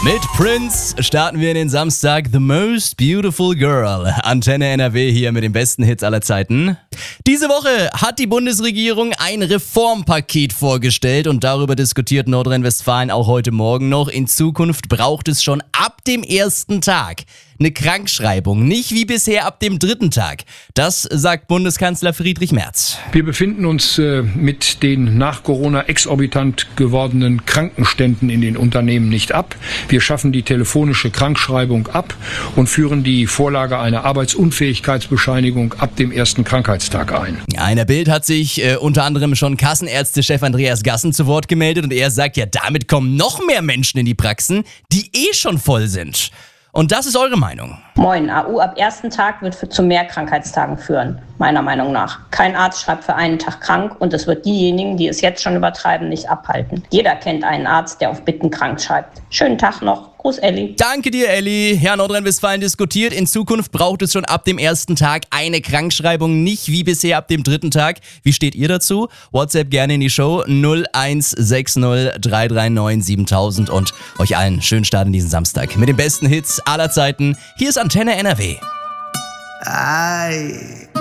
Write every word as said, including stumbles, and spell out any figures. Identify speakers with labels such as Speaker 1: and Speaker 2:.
Speaker 1: Mit Prince starten wir in den Samstag. The Most Beautiful Girl. Antenne N R W hier mit den besten Hits aller Zeiten. Diese Woche hat die Bundesregierung ein Reformpaket vorgestellt und darüber diskutiert Nordrhein-Westfalen auch heute Morgen noch. In Zukunft braucht es schon ab dem ersten Tag eine Krankschreibung, nicht wie bisher ab dem dritten Tag. Das sagt Bundeskanzler Friedrich Merz.
Speaker 2: Wir befinden uns äh, mit den nach Corona exorbitant gewordenen Krankenständen in den Unternehmen nicht ab. Wir schaffen die telefonische Krankschreibung ab und führen die Vorlage einer Arbeitsunfähigkeitsbescheinigung ab dem ersten Krankheitstag ein.
Speaker 1: Ja, in der Bild hat sich äh, unter anderem schon Kassenärztechef Andreas Gassen zu Wort gemeldet und er sagt, ja, damit kommen noch mehr Menschen in die Praxen, die eh schon voll sind. Und das ist eure Meinung.
Speaker 3: Moin, A U ab ersten Tag wird für, zu mehr Krankheitstagen führen, meiner Meinung nach. Kein Arzt schreibt für einen Tag krank und es wird diejenigen, die es jetzt schon übertreiben, nicht abhalten. Jeder kennt einen Arzt, der auf Bitten krank schreibt. Schönen Tag noch. Gruß, Elli.
Speaker 1: Danke dir, Elli. Ja, Nordrhein-Westfalen diskutiert. In Zukunft braucht es schon ab dem ersten Tag eine Krankschreibung, nicht wie bisher ab dem dritten Tag. Wie steht ihr dazu? WhatsApp gerne in die Show null eins sechs null drei drei neun siebentausend und euch allen schönen Start in diesen Samstag mit den besten Hits aller Zeiten. Hier ist Antenne N R W.
Speaker 4: Ei.